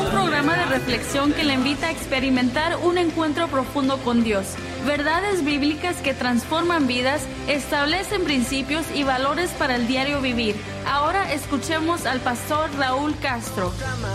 programa de reflexión que le invita a experimentar un encuentro profundo con Dios. Verdades bíblicas que transforman vidas, establecen principios y valores para el diario vivir. Ahora escuchemos al pastor Raúl Castro.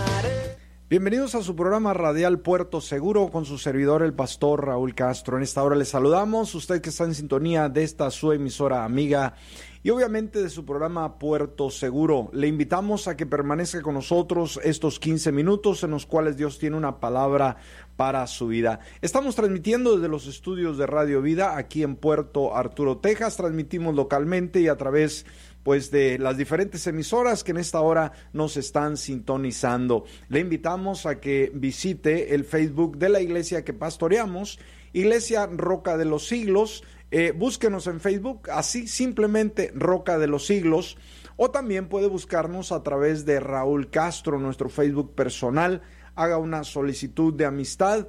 Bienvenidos a su programa radial Puerto Seguro con su servidor el pastor Raúl Castro. En esta hora les saludamos, usted que está en sintonía de esta su emisora amiga y obviamente de su programa Puerto Seguro. Le invitamos a que permanezca con nosotros estos 15 minutos en los cuales Dios tiene una palabra para su vida. Estamos transmitiendo desde los estudios de Radio Vida aquí en Puerto Arturo, Texas. Transmitimos localmente y a través de las diferentes emisoras que en esta hora nos están sintonizando. Le invitamos a que visite el Facebook de la iglesia que pastoreamos, Iglesia Roca de los Siglos. Búsquenos en Facebook, así simplemente Roca de los Siglos, o también puede buscarnos a través de Raúl Castro, nuestro Facebook personal. Haga una solicitud de amistad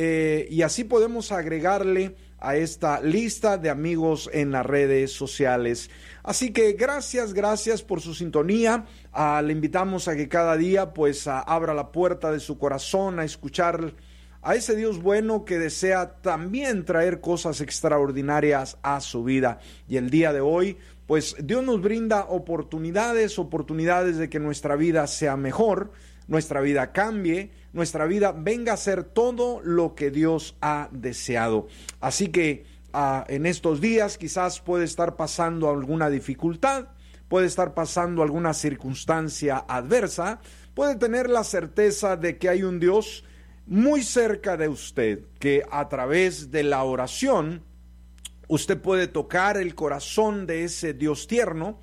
y así podemos agregarle a esta lista de amigos en las redes sociales. Así que gracias por su sintonía. Le invitamos a que cada día abra la puerta de su corazón a escuchar a ese Dios bueno que desea también traer cosas extraordinarias a su vida. Y el día de hoy, Dios nos brinda oportunidades de que nuestra vida sea mejor, nuestra vida cambie, nuestra vida venga a ser todo lo que Dios ha deseado. Así que en estos días quizás puede estar pasando alguna dificultad, puede estar pasando alguna circunstancia adversa, puede tener la certeza de que hay un Dios muy cerca de usted, que a través de la oración usted puede tocar el corazón de ese Dios tierno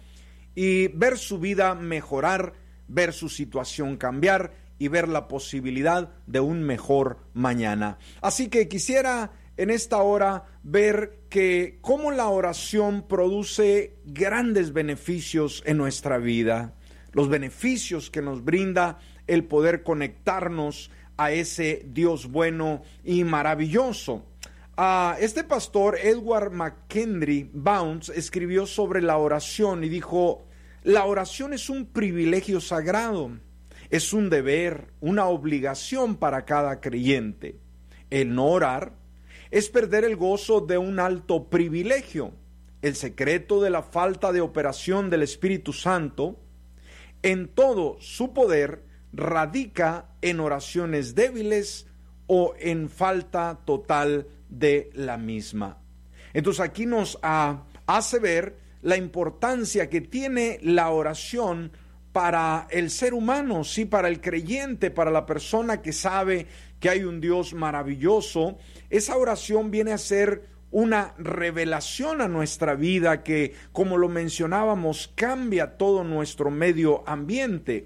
y ver su vida mejorar, ver su situación cambiar y ver la posibilidad de un mejor mañana. Así que quisiera en esta hora ver que cómo la oración produce grandes beneficios en nuestra vida, los beneficios que nos brinda el poder conectarnos a ese Dios bueno y maravilloso. Este pastor Edward McKendry Bounds escribió sobre la oración y dijo: la oración es un privilegio sagrado, es un deber, una obligación para cada creyente. El no orar es perder el gozo de un alto privilegio. El secreto de la falta de operación del Espíritu Santo en todo su poder radica en oraciones débiles o en falta total de la misma. Entonces aquí nos hace ver la importancia que tiene la oración para el ser humano, sí, para el creyente, para la persona que sabe que hay un Dios maravilloso. Esa oración viene a ser una revelación a nuestra vida que, como lo mencionábamos, cambia todo nuestro medio ambiente.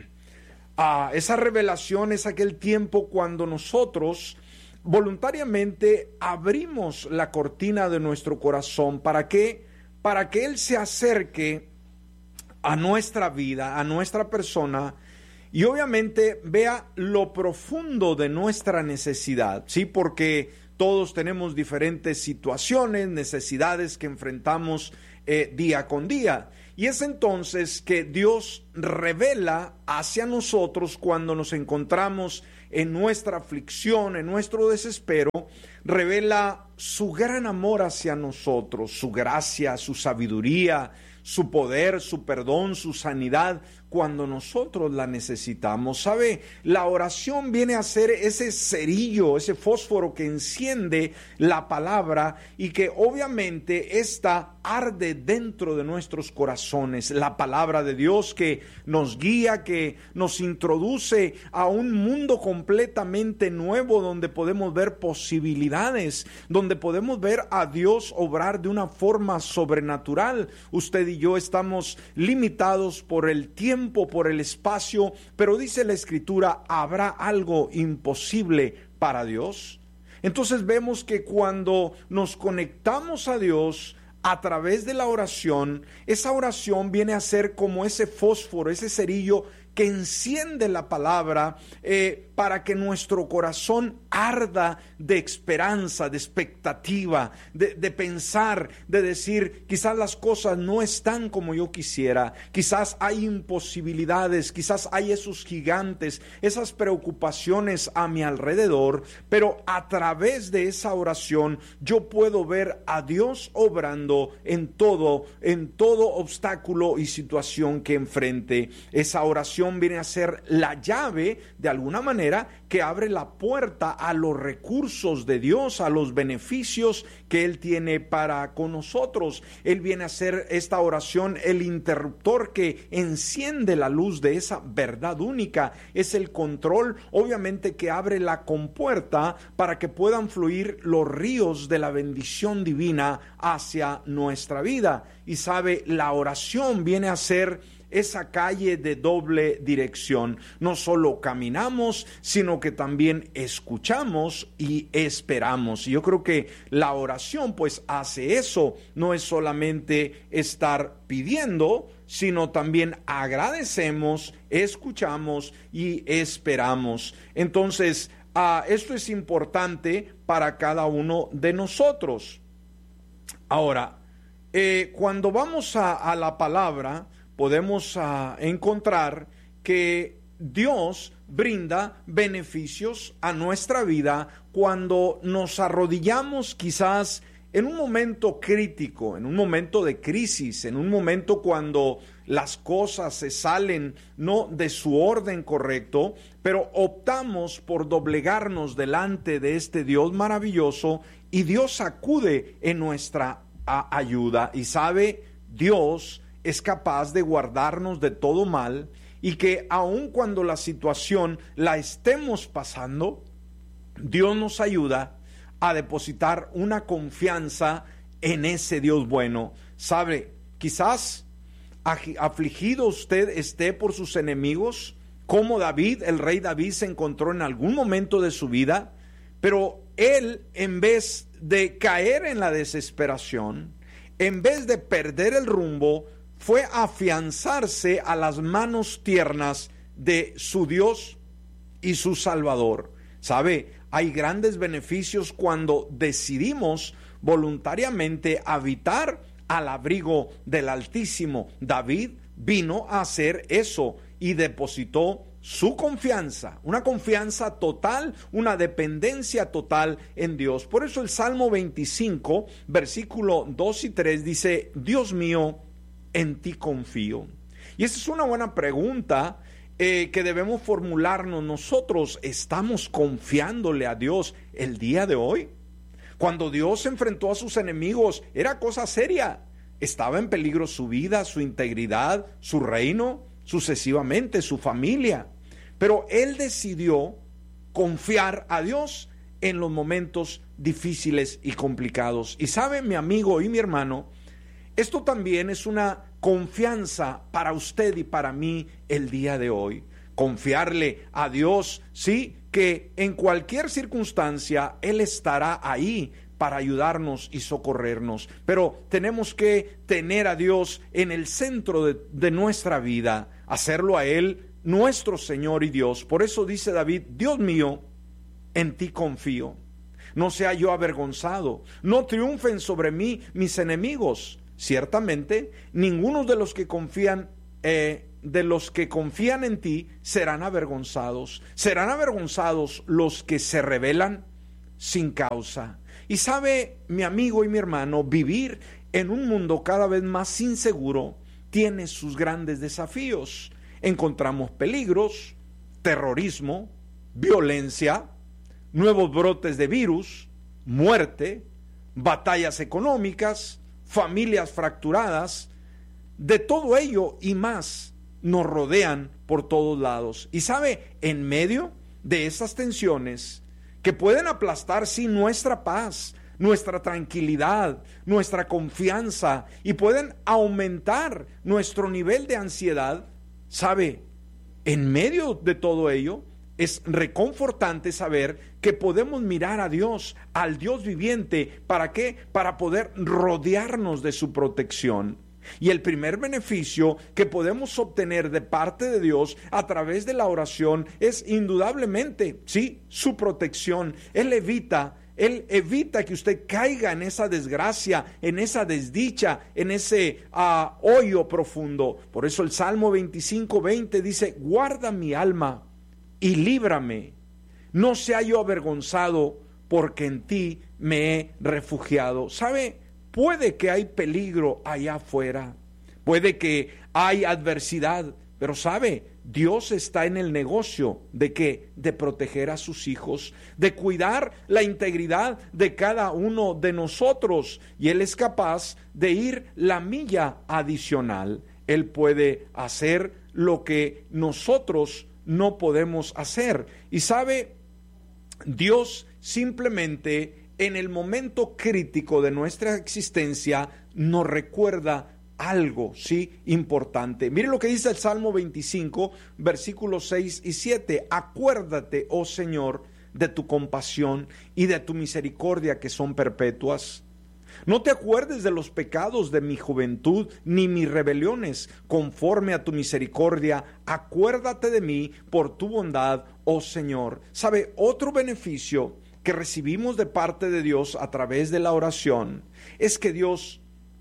Esa revelación es aquel tiempo cuando nosotros voluntariamente abrimos la cortina de nuestro corazón. ¿Para qué? Para que Él se acerque a nuestra vida, a nuestra persona, y obviamente vea lo profundo de nuestra necesidad, ¿sí? Porque todos tenemos diferentes situaciones, necesidades que enfrentamos día con día. Y es entonces que Dios revela hacia nosotros cuando nos encontramos en nuestra aflicción, en nuestro desespero, revela su gran amor hacia nosotros, su gracia, su sabiduría, su poder, su perdón, su sanidad, cuando nosotros la necesitamos. ¿Sabe? La oración viene a ser ese cerillo, ese fósforo que enciende la palabra y que obviamente esta arde dentro de nuestros corazones. La palabra de Dios que nos guía, que nos introduce a un mundo completamente nuevo donde podemos ver posibilidades, donde podemos ver a Dios obrar de una forma sobrenatural. Usted y yo estamos limitados por el tiempo, por el espacio, pero dice la Escritura, ¿habrá algo imposible para Dios? Entonces vemos que cuando nos conectamos a Dios a través de la oración, esa oración viene a ser como ese fósforo, ese cerillo que enciende la palabra para que nuestro corazón arda de esperanza, de expectativa, de pensar, de decir, quizás las cosas no están como yo quisiera, quizás hay imposibilidades, quizás hay esos gigantes, esas preocupaciones a mi alrededor, pero a través de esa oración yo puedo ver a Dios obrando en todo obstáculo y situación que enfrente. Esa oración viene a ser la llave, de alguna manera, que abre la puerta a los recursos de Dios, a los beneficios que Él tiene para con nosotros. Él viene a ser esta oración el interruptor que enciende la luz de esa verdad única. Es el control, obviamente, que abre la compuerta para que puedan fluir los ríos de la bendición divina hacia nuestra vida. Y sabe, la oración viene a ser esa calle de doble dirección. No solo caminamos, sino que también escuchamos y esperamos. Y yo creo que la oración pues hace eso. No es solamente estar pidiendo, sino también agradecemos, escuchamos y esperamos. Entonces, esto es importante para cada uno de nosotros. Ahora, cuando vamos a la palabra, podemos encontrar que Dios brinda beneficios a nuestra vida cuando nos arrodillamos quizás en un momento crítico, en un momento de crisis, en un momento cuando las cosas se salen no de su orden correcto, pero optamos por doblegarnos delante de este Dios maravilloso y Dios acude en nuestra ayuda. Y sabe, Dios es capaz de guardarnos de todo mal y que aun cuando la situación la estemos pasando, Dios nos ayuda a depositar una confianza en ese Dios bueno. Sabe, quizás afligido usted esté por sus enemigos, como David, el rey David, se encontró en algún momento de su vida, pero él, en vez de caer en la desesperación, en vez de perder el rumbo, fue a afianzarse a las manos tiernas de su Dios y su Salvador. ¿Sabe? Hay grandes beneficios cuando decidimos voluntariamente habitar al abrigo del Altísimo. David vino a hacer eso y depositó su confianza, una confianza total, una dependencia total en Dios. Por eso el Salmo 25, versículo 2 y 3 dice: Dios mío, en ti confío. Y esa es una buena pregunta que debemos formularnos nosotros. ¿Estamos confiándole a Dios el día de hoy? Cuando Dios enfrentó a sus enemigos, era cosa seria. Estaba en peligro su vida, su integridad, su reino, sucesivamente su familia. Pero Él decidió confiar a Dios en los momentos difíciles y complicados. Y sabe, mi amigo y mi hermano, esto también es una confianza para usted y para mí el día de hoy. Confiarle a Dios, sí, que en cualquier circunstancia Él estará ahí para ayudarnos y socorrernos. Pero tenemos que tener a Dios en el centro de nuestra vida, hacerlo a Él nuestro Señor y Dios. Por eso dice David: Dios mío, en ti confío. No sea yo avergonzado, no triunfen sobre mí mis enemigos. Ciertamente, ninguno de los que confían en ti serán avergonzados. Serán avergonzados los que se rebelan sin causa. Y sabe, mi amigo y mi hermano, vivir en un mundo cada vez más inseguro tiene sus grandes desafíos. Encontramos peligros, terrorismo, violencia, nuevos brotes de virus, muerte, batallas económicas, familias fracturadas. De todo ello y más nos rodean por todos lados. Y sabe, en medio de esas tensiones que pueden aplastar sí nuestra paz, nuestra tranquilidad, nuestra confianza, y pueden aumentar nuestro nivel de ansiedad, sabe, en medio de todo ello es reconfortante saber que podemos mirar a Dios, al Dios viviente. ¿Para qué? Para poder rodearnos de su protección. Y el primer beneficio que podemos obtener de parte de Dios a través de la oración es indudablemente, sí, su protección. Él evita que usted caiga en esa desgracia, en esa desdicha, en ese hoyo profundo. Por eso el Salmo 25:20 dice: guarda mi alma y líbrame, no sea yo avergonzado, porque en ti me he refugiado. ¿Sabe? Puede que hay peligro allá afuera, puede que hay adversidad, pero ¿sabe? Dios está en el negocio ¿de qué? De proteger a sus hijos, de cuidar la integridad de cada uno de nosotros, y Él es capaz de ir la milla adicional. Él puede hacer lo que nosotros no podemos hacer. Y ¿sabe? Dios simplemente en el momento crítico de nuestra existencia nos recuerda algo, sí, importante. Mire lo que dice el Salmo 25, versículos 6 y 7. Acuérdate, oh Señor, de tu compasión y de tu misericordia, que son perpetuas. No te acuerdes de los pecados de mi juventud, ni mis rebeliones. Conforme a tu misericordia, acuérdate de mí por tu bondad, oh Señor. ¿Sabe? Otro beneficio que recibimos de parte de Dios a través de la oración es que Dios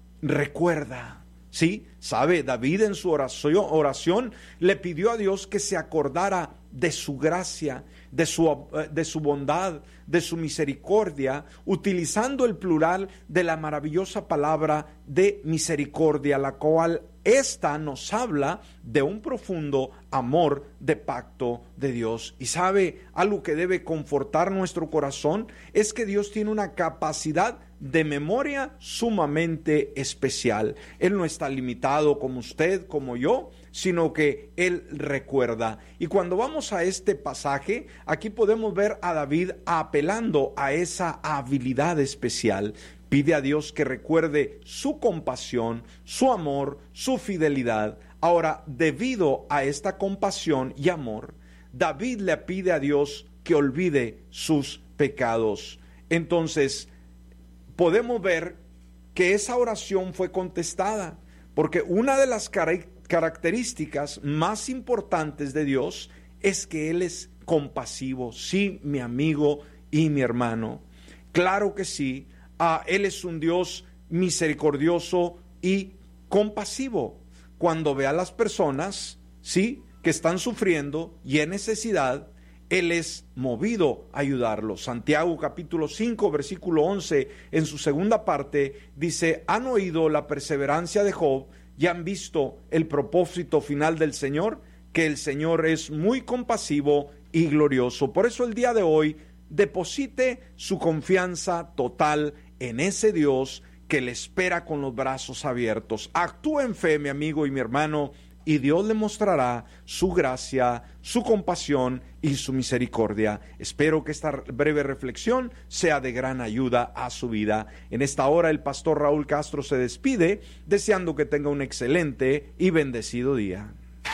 recuerda. ¿Sí? ¿Sabe? David en su oración le pidió a Dios que se acordara de su gracia, de su bondad, de su misericordia, utilizando el plural de la maravillosa palabra de misericordia, la cual esta nos habla de un profundo amor de pacto de Dios. Y ¿sabe? Algo que debe confortar nuestro corazón es que Dios tiene una capacidad de memoria sumamente especial. Él no está limitado como usted, como yo, sino que Él recuerda. Y cuando vamos a este pasaje, aquí podemos ver a David apelando a esa habilidad especial. Pide a Dios que recuerde su compasión, su amor, su fidelidad. Ahora, debido a esta compasión y amor, David le pide a Dios que olvide sus pecados. Entonces, podemos ver que esa oración fue contestada, porque una de las características más importantes de Dios es que Él es compasivo. Sí, mi amigo y mi hermano, claro que sí. Él es un Dios misericordioso y compasivo. Cuando ve a las personas, sí, que están sufriendo y en necesidad, Él es movido a ayudarlos. Santiago capítulo 5, versículo 11, en su segunda parte, dice: han oído la perseverancia de Job y han visto el propósito final del Señor, que el Señor es muy compasivo y glorioso. Por eso el día de hoy, deposite su confianza total en ese Dios que le espera con los brazos abiertos. Actúe en fe, mi amigo y mi hermano, y Dios le mostrará su gracia, su compasión y su misericordia. Espero que esta breve reflexión sea de gran ayuda a su vida. En esta hora el pastor Raúl Castro se despide, deseando que tenga un excelente y bendecido día.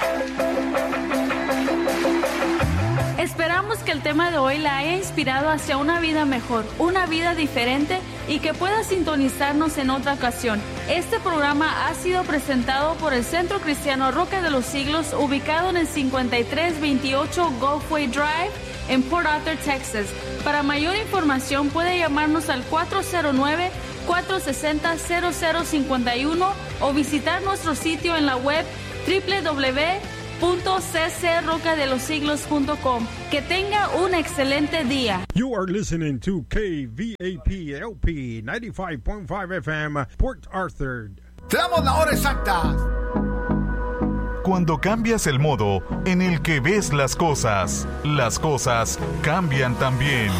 Esperamos que el tema de hoy la haya inspirado hacia una vida mejor, una vida diferente, y que pueda sintonizarnos en otra ocasión. Este programa ha sido presentado por el Centro Cristiano Roca de los Siglos, ubicado en el 5328 Gulfway Drive en Port Arthur, Texas. Para mayor información puede llamarnos al 409-460-0051 o visitar nuestro sitio en la web www.ccrocadelosiglos.com. Que tenga un excelente día. You are listening to KVAP-LP 95.5 FM, Port Arthur. Te damos la hora exacta. Cuando cambias el modo en el que ves las cosas cambian también.